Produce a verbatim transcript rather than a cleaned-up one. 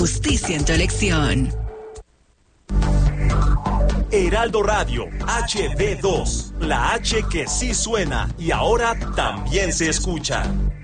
Justicia en tu elección. Heraldo Radio, H D dos, la H que sí suena y ahora también se escucha.